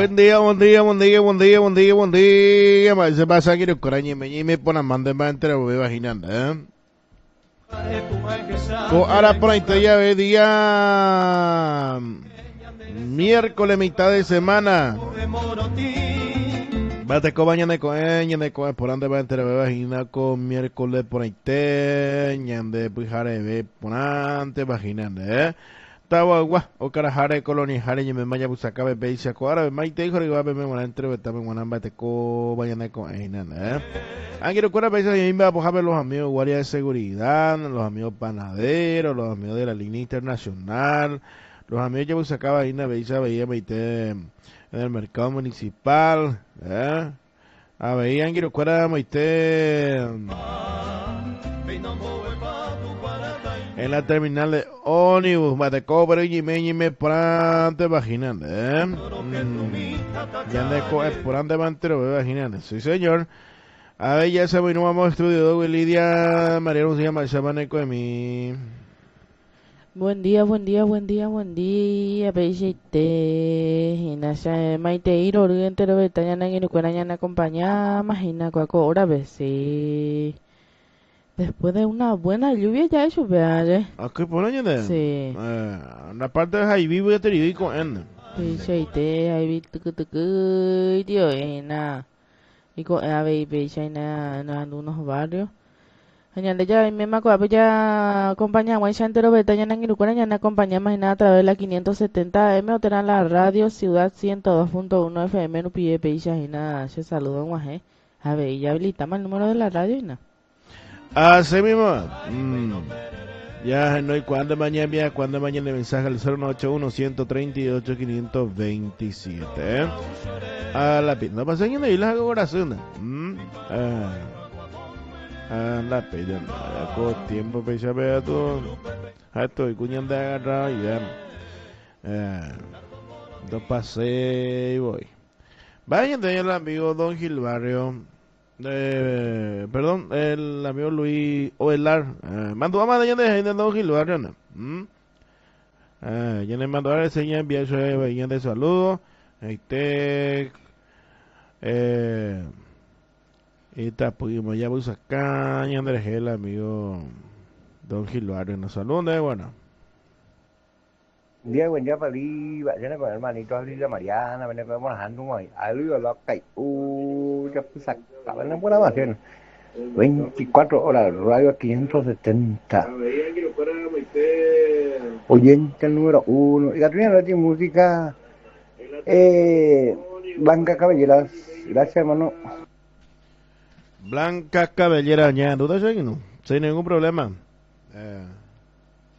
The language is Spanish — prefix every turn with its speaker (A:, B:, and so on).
A: Buen día, buen día, buen día, buen día, buen día, buen día. Mas se pasa aquí el corañe me pone mande más entre los bebés vaginando, Ahora por ahí te ya ve día miércoles mitad de semana. Bate ko baña de ko por ande va entre bebés vagina con miércoles por ahí te ñande pujare be ponante vaginando, Tawa gua o cara hare koloni hare me maya busaka be beisa ko ara mai te hore gua be me wana entre betame wana bate ko baña ko ainana, Angiro cura beisa y me va a los amigos guardia de seguridad, los amigos panaderos, los amigos de la línea internacional, los amigos que buscaba ahí una beisa veía meite en el mercado municipal, a veía angiro cura meite en la terminal de ónibus, mate cobre y me prante vaginante, ya de co esperante mantero vaginante, sí señor. A ver, ya se no vamos a estudio, Lidia María Lucía Marchabaneco de mí.
B: Buen día, buen día, buen día, buen día, Peite. Inasha Maite Iro, entero Betania en Ucrania acompaña, imagina cuaco hora sí. Después de una buena lluvia ya es lluvia,
A: ¿A qué por año de?
B: Sí.
A: La parte de ahí vivo ya te digo en.
B: Peite, ahí vi tucu, tío, y con a ver, Peite, en algunos barrios. Añade ya, me acuerdo ya acompañamos a entero Betania en Ucrania acompañamos a través de la 570 M o será la radio Ciudad 102.1 FM no pide peisha y nada, se saludo más, A ver, ya habilitamos el número de la radio y nada.
A: Así mismo. Ya no hay cuando mañana el mensaje al 091-138-527, A la pina. No pasa en el isla corazón. La pena, con tiempo pecha vea tú. Estoy cuñando de agarrar y ya. Yo pasé y voy. Vayan de el amigo Don Gilbarrio. Perdón, el amigo Luis Ovelar. Mando a mandar de Don Gilbarrio, ¿no? Ya le mando a reseña, enviar su de saludo. Este. Esta pudimos ya voy a sacar y Andrés el amigo Don Gilbarrio nos saluda, bueno.
C: Buen día para ti, vayan con el hermanito Abril Mariana, ven con manejando muy algo lo que ya pues acaba en buena vación. 24 horas, radio 570. Oyente número 1. Y Catrina de música. Blanca Cabelleras. Gracias, hermano.
A: Blanca Cabellera, ya, ¿dudas aquí no? Sin ningún problema.